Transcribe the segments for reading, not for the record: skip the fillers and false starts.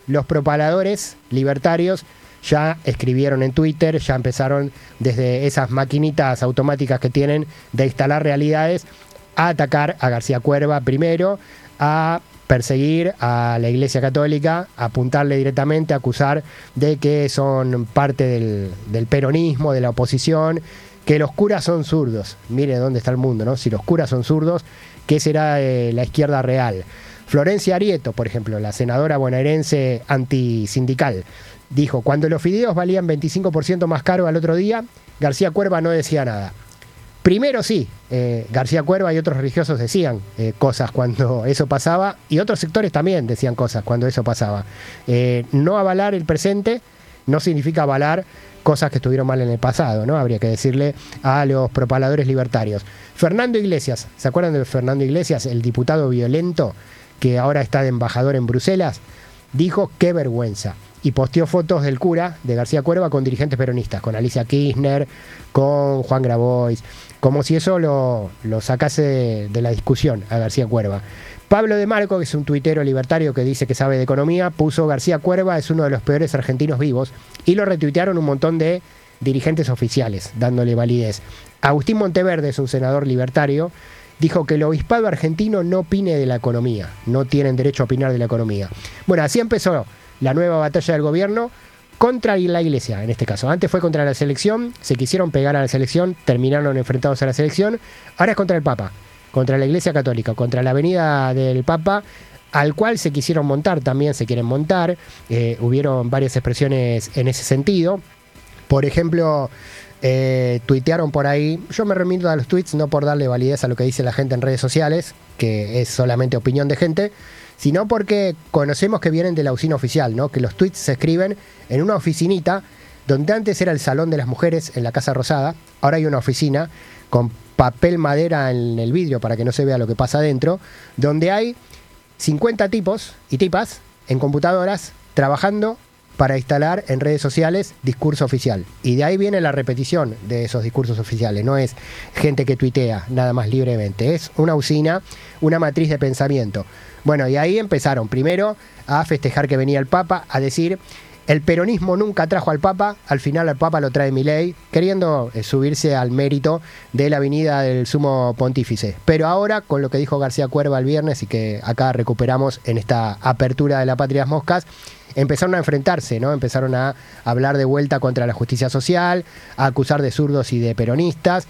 los propaladores libertarios ya escribieron en Twitter, ya empezaron desde esas maquinitas automáticas que tienen de instalar realidades a atacar a García Cuerva primero, a perseguir a la Iglesia Católica, apuntarle directamente, acusar de que son parte del peronismo, de la oposición, que los curas son zurdos. Mire dónde está el mundo, ¿no? Si los curas son zurdos, ¿qué será de la izquierda real? Florencia Arieto, por ejemplo, la senadora bonaerense antisindical, dijo: cuando los fideos valían 25% más caro al otro día, García Cuerva no decía nada. Primero sí, García Cuerva y otros religiosos decían cosas cuando eso pasaba, y otros sectores también decían cosas cuando eso pasaba. No avalar el presente no significa avalar cosas que estuvieron mal en el pasado, ¿no? Habría que decirle a los propaladores libertarios. Fernando Iglesias, ¿se acuerdan de Fernando Iglesias, el diputado violento que ahora está de embajador en Bruselas? Dijo: qué vergüenza. Y posteó fotos del cura de García Cuerva con dirigentes peronistas, con Alicia Kirchner, con Juan Grabois, como si eso lo sacase de la discusión a García Cuerva. Pablo de Marco, que es un tuitero libertario que dice que sabe de economía, puso: García Cuerva es uno de los peores argentinos vivos, y lo retuitearon un montón de dirigentes oficiales, dándole validez. Agustín Monteverde es un senador libertario, dijo que el obispado argentino no opine de la economía, no tienen derecho a opinar de la economía. Bueno, así empezó la nueva batalla del gobierno contra la Iglesia, en este caso. Antes fue contra la selección, se quisieron pegar a la selección, terminaron enfrentados a la selección. Ahora es contra el Papa, contra la Iglesia Católica, contra la venida del Papa, al cual se quisieron montar, también se quieren montar. Hubieron varias expresiones en ese sentido. Por ejemplo, tuitearon por ahí, yo me remito a los tweets no por darle validez a lo que dice la gente en redes sociales, que es solamente opinión de gente, sino porque conocemos que vienen de la usina oficial, ¿no? Que los tweets se escriben en una oficinita donde antes era el Salón de las Mujeres en la Casa Rosada. Ahora hay una oficina con papel madera en el vidrio para que no se vea lo que pasa adentro, donde hay 50 tipos y tipas en computadoras trabajando para instalar en redes sociales discurso oficial. Y de ahí viene la repetición de esos discursos oficiales. No es gente que tuitea nada más libremente. Es una usina, una matriz de pensamiento. Bueno, y ahí empezaron primero a festejar que venía el Papa, a decir: el peronismo nunca trajo al Papa, al final al Papa lo trae Milei, queriendo subirse al mérito de la venida del sumo pontífice. Pero ahora, con lo que dijo García Cuerva el viernes y que acá recuperamos en esta apertura de La Patria de las Moscas, empezaron a enfrentarse, ¿no? Empezaron a hablar de vuelta contra la justicia social, a acusar de zurdos y de peronistas,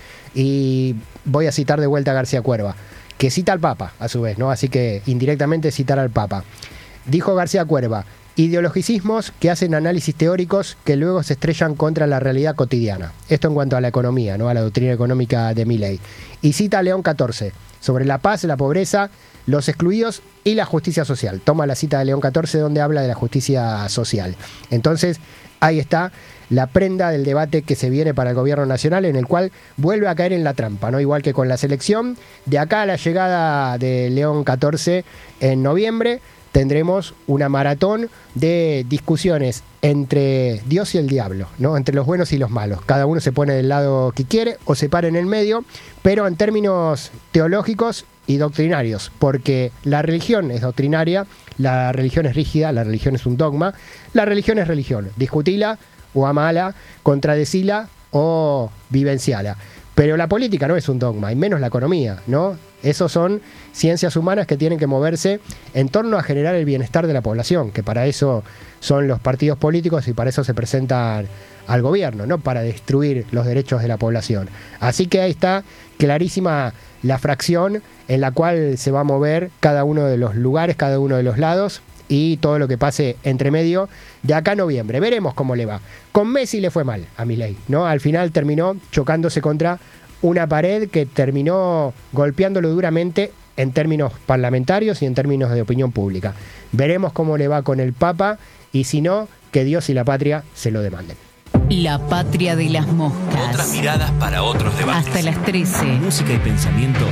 y voy a citar de vuelta a García Cuerva, que cita al Papa, a su vez, ¿no? Así que indirectamente citar al Papa. Dijo García Cuerva: ideologicismos que hacen análisis teóricos que luego se estrellan contra la realidad cotidiana. Esto en cuanto a la economía, ¿no? A la doctrina económica de Milei. Y cita a León XIV sobre la paz, la pobreza, los excluidos y la justicia social. Toma la cita de León XIV donde habla de la justicia social. Entonces, ahí está la prenda del debate que se viene para el gobierno nacional, en el cual vuelve a caer en la trampa, ¿no? Igual que con la selección. De acá a la llegada de León XIV en noviembre, tendremos una maratón de discusiones entre Dios y el diablo, ¿no? Entre los buenos y los malos. Cada uno se pone del lado que quiere o se para en el medio, pero en términos teológicos y doctrinarios, porque la religión es doctrinaria, la religión es rígida, la religión es un dogma, la religión es religión. Discutila o amala, contradecila o vivenciala. Pero la política no es un dogma, y menos la economía, ¿no? Esos son ciencias humanas que tienen que moverse en torno a generar el bienestar de la población, que para eso son los partidos políticos y para eso se presentan al gobierno, no para destruir los derechos de la población. Así que ahí está clarísima la fracción en la cual se va a mover cada uno de los lugares, cada uno de los lados, y todo lo que pase entre medio de acá a noviembre. Veremos cómo le va. Con Messi le fue mal a Milei, ¿no? Al final terminó chocándose contra una pared que terminó golpeándolo duramente en términos parlamentarios y en términos de opinión pública. Veremos cómo le va con el Papa, y si no, que Dios y la patria se lo demanden. La Patria de las Moscas. Otras miradas para otros debates. Hasta las 13. Música y pensamiento